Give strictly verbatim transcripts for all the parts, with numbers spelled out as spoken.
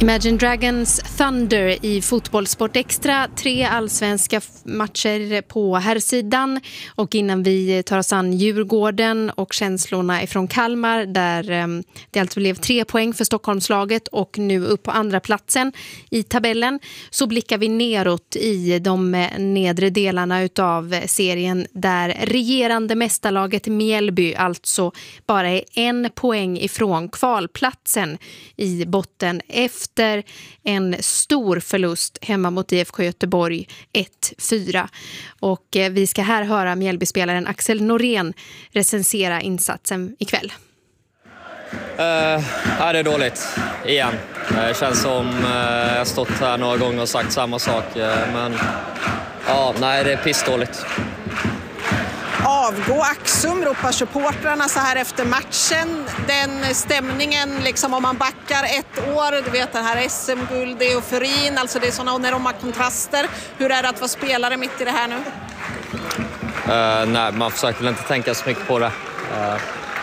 Imagine Dragons Thunder i Fotbollssport Extra. Tre allsvenska matcher på herrsidan. Och innan vi tar oss an Djurgården och känslorna ifrån Kalmar, där eh, det alltså blev tre poäng för Stockholmslaget och nu upp på andra platsen i tabellen, så blickar vi neråt i de nedre delarna utav serien, där regerande mästarlaget Mjällby alltså bara är en poäng ifrån kvalplatsen i botten efter Efter en stor förlust hemma mot I F K Göteborg ett fyra. Och eh, vi ska här höra Mjällby-spelaren Axel Norén recensera insatsen ikväll. Uh, ja, det är dåligt igen. Det känns som uh, jag har stått här några gånger och sagt samma sak. Uh, men ja, nej, det är pissdåligt. Avgå Axum, ropar supportrarna så här efter matchen. Den stämningen, liksom om man backar ett år, du vet den här S M-guld, euforin, alltså det är sådana när de har kontraster. Hur är det att vara spelare mitt i det här nu? Uh, nej, man försöker väl inte tänka så mycket på det. Uh,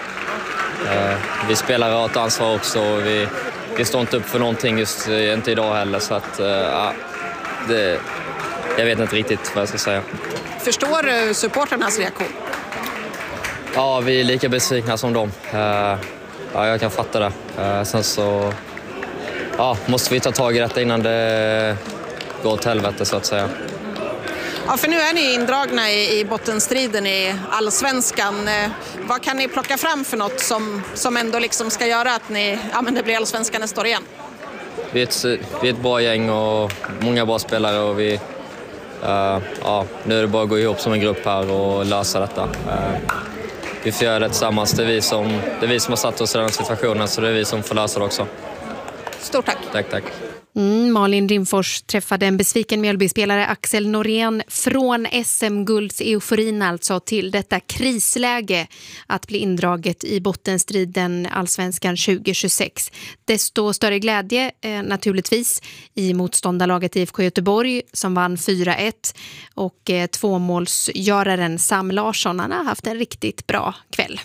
uh, vi spelar rakt ansvar också och vi, vi står inte upp för någonting just uh, inte idag heller, så att uh, det, jag vet inte riktigt vad jag ska säga. Förstår du supporternas reaktion? Ja, vi är lika besvikna som dem. Uh, ja, jag kan fatta det. Uh, sen så ja, måste vi ta tag i detta innan det går åt helvete, så att säga. Ja, för nu är ni indragna i, i bottenstriden i Allsvenskan. Uh, vad kan ni plocka fram för något som, som ändå liksom ska göra att ni, ja, men det blir Allsvenskan nästa år igen? Vi är, ett, vi är ett bra gäng och många bra spelare och vi Uh, ja, nu är det bara att gå ihop som en grupp här och lösa detta. Uh, vi får göra det tillsammans. Det är, vi som, det är vi som har satt oss i den här situationen, så det är vi som får lösa det också. Stort tack. Tack, tack. Mm, Malin Rimfors träffade en besviken Mjällby-spelare Axel Norén från S M-gulds euforin alltså till detta krisläge att bli indraget i bottenstriden Allsvenskan tjugo tjugosex. Desto större glädje eh, naturligtvis i motståndarlaget I F K Göteborg som vann fyra ett, och eh, tvåmålsgöraren Sam Larsson, han har haft en riktigt bra kväll.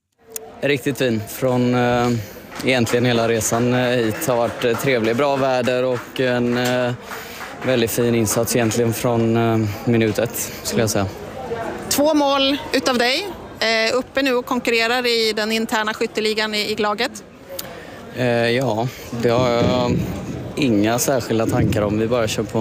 Riktigt fin från... Uh... Egentligen hela resan hit har varit trevlig, bra väder och en eh, väldigt fin insats egentligen från eh, minut ett, skulle jag säga. Två mål utav dig, eh, uppe nu och konkurrerar i den interna skytteligan i, i laget. Eh, ja, det har jag inga särskilda tankar om, vi bara kör på.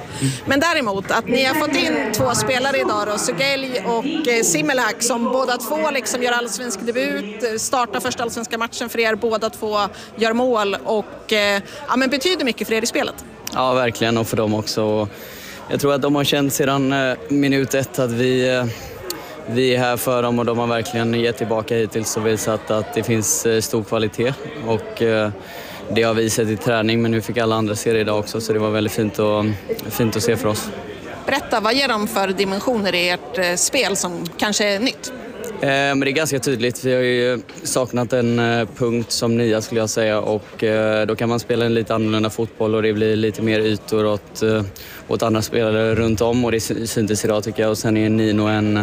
Men däremot att ni har fått in två spelare idag då, Sugelj och eh, Simmelhack, som båda två liksom gör allsvensk debut, startar första allsvenska matchen för er, båda två gör mål och eh, ja, men betyder mycket för er i spelet. Ja, verkligen, och för dem också. Jag tror att de har känt sedan eh, minut ett att vi, eh, vi är här för dem, och de har verkligen gett tillbaka hittills och visat att det finns eh, stor kvalitet, och eh, det har vi sett i träning, men nu fick alla andra se det idag också, så det var väldigt fint, och, fint att se för oss. Berätta, vad ger de för dimensioner i ert eh, spel som kanske är nytt? Eh, men det är ganska tydligt. Vi har ju saknat en eh, punkt som nia, skulle jag säga, och eh, då kan man spela en lite annorlunda fotboll och det blir lite mer ytor åt, eh, åt andra spelare runt om, och det syntes idag tycker jag. Och sen är Nino en,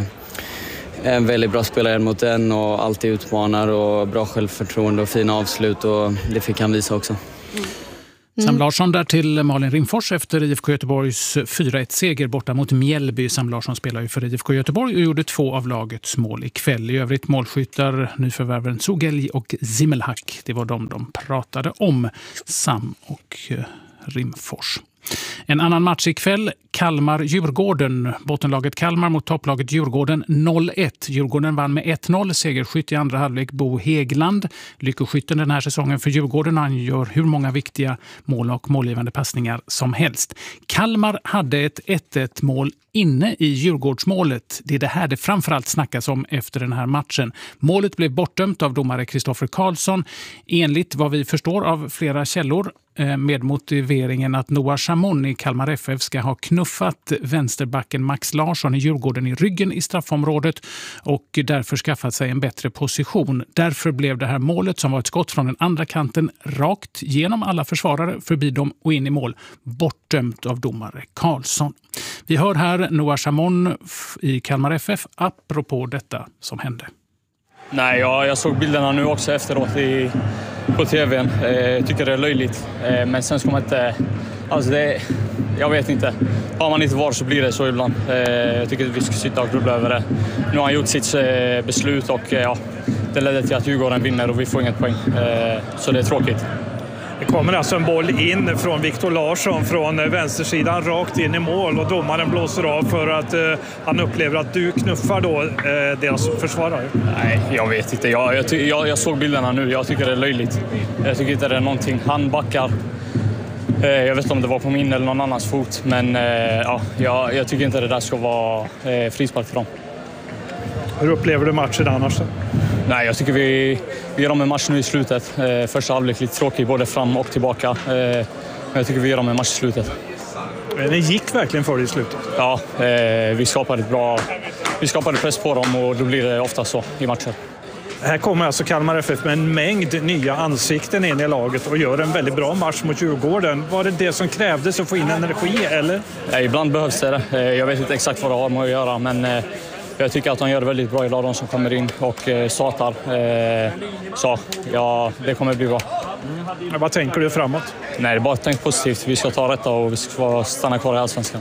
en väldigt bra spelare mot en och alltid utmanar och bra självförtroende och fina avslut, och det fick han visa också. Mm. Sam Larsson där till Malin Rimfors efter I F K Göteborgs fyra ett-seger borta mot Mjällby. Sam Larsson spelar ju för I F K Göteborg och gjorde två av lagets mål ikväll. I övrigt målskyttar nyförvärven Sugelj och Simmelhack. Det var de de pratade om, Sam och Rimfors. En annan match ikväll, Kalmar-Djurgården. Bottenlaget Kalmar mot topplaget Djurgården noll ett. Djurgården vann med ett noll. Segerskytt i andra halvlek Bo Hegland. Lyckoskytten den här säsongen för Djurgården. Han gör hur många viktiga mål och målgivande passningar som helst. Kalmar hade ett ett ett mål inne i Djurgårdsmålet. Det är det här det framförallt snackas om efter den här matchen. Målet blev bortdömt av domare Kristoffer Karlsson. Enligt vad vi förstår av flera källor, med motiveringen att Noah Chamon i Kalmar F F ska ha knuffat vänsterbacken Max Larsson i Djurgården i ryggen i straffområdet och därför skaffat sig en bättre position. Därför blev det här målet, som var ett skott från den andra kanten rakt genom alla försvarare, förbi dem och in i mål, bortdömt av domare Karlsson. Vi hör här Noah Chamon i Kalmar F F apropå detta som hände. Nej, ja, jag såg bilderna nu också efteråt i, på tvn. Jag tycker det är löjligt. Men sen ska man inte... Alltså det, jag vet inte. Har man inte var så blir det så ibland. Jag tycker att vi ska sitta och grubbla över det. Nu har han gjort sitt beslut och ja, det ledde till att Djurgården vinner och vi får inget poäng. Så det är tråkigt. Det kommer alltså en boll in från Viktor Larsson från vänstersidan rakt in i mål och domaren blåser av för att eh, han upplever att du knuffar då eh, deras försvarare. Nej, jag vet inte. Jag, jag, jag, jag såg bilderna nu. Jag tycker det är löjligt. Jag tycker inte det är någonting. Han backar. Eh, jag vet inte om det var på min eller någon annans fot. Men eh, ja, jag, jag tycker inte det där ska vara eh, frispark för dem. Hur upplever du matchen annars? Nej, jag tycker vi, vi gör om en match nu i slutet. Eh, första halvlek lite tråkig, både fram och tillbaka. Eh, men jag tycker vi gör om en match i slutet. Det gick verkligen för det i slutet? Ja, eh, vi skapade ett bra... Vi skapade press på dem och då blir det ofta så i matcher. Här kommer alltså Kalmar F F med en mängd nya ansikten in i laget och gör en väldigt bra match mot Djurgården. Var det det som krävdes att få in energi, eller? Ja, ibland behövs det. Eh, jag vet inte exakt vad det har med att göra, men... Eh, Jag tycker att de gör det väldigt bra idag, de som kommer in och eh, satar. Eh, så ja, det kommer bli bra. Men vad tänker du framåt? Nej, det är bara tänk positivt. Vi ska ta rätta och vi ska stanna kvar i Allsvenskan.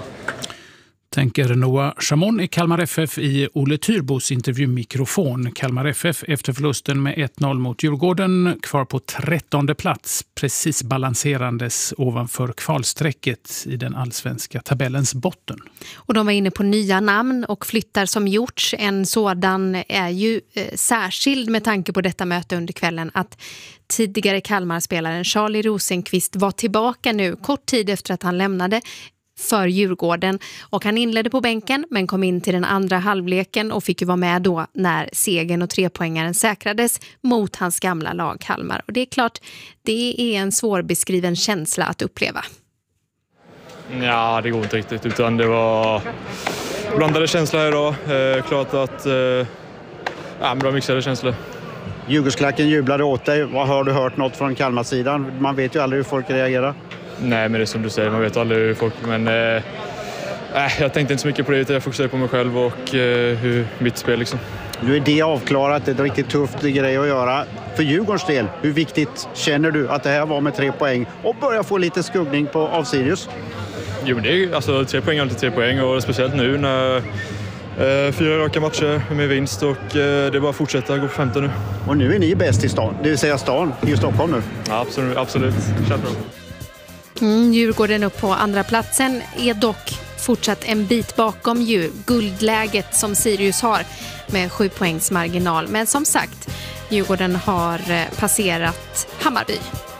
Tänker Noah Chamon i Kalmar F F i Olle Tyrbos intervjumikrofon. Kalmar F F efter förlusten med ett noll mot Djurgården kvar på trettonde plats, precis balanserandes ovanför kvalsträcket i den allsvenska tabellens botten. Och de var inne på nya namn och flyttar som gjorts. En sådan är ju eh, särskild med tanke på detta möte under kvällen att tidigare Kalmar-spelaren Charlie Rosenqvist var tillbaka nu kort tid efter att han lämnade för Djurgården och han inledde på bänken men kom in till den andra halvleken och fick ju vara med då när segern och trepoängaren säkrades mot hans gamla lag Kalmar. Och det är klart, det är en svårbeskriven känsla att uppleva. Ja, det går inte riktigt utan det var blandade känslor idag. Eh, klart att eh, ja, bra mixade känslor. Djurgårdsklacken jublade åt dig. Vad har du hört något från Kalmar-sidan? Man vet ju aldrig hur folk reagerar. Nej, men det är som du säger, man vet aldrig hur folk... Men eh, jag tänkte inte så mycket på det, utan jag fokuserade på mig själv och eh, hur mitt spel liksom. Nu är det avklarat, det är en riktigt tufft grej att göra. För Djurgårdens del, hur viktigt känner du att det här var med tre poäng och börja få lite skuggning på av Sirius? Jo, men det är alltså tre poäng är alltid tre poäng och speciellt nu när eh, fyra raka matcher med vinst och eh, det är bara att fortsätta gå på femton nu. Och nu är ni bäst i stan, det vill säga stan i Stockholm nu. Ja, absolut, absolut. Känns bra. Mm, Djurgården upp på andra platsen är dock fortsatt en bit bakom ju guldläget som Sirius har med sju poängs marginal. Men som sagt, Djurgården har passerat Hammarby.